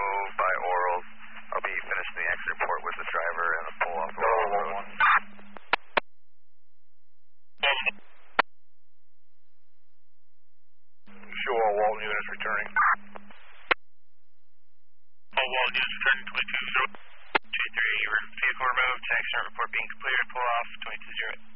move by orals. I'll be finishing the exit report with the driver and the pull off the road. Show all Walton units returning. All Walton units returning 220. 23, vehicle removed, action report being completed, pull off 220.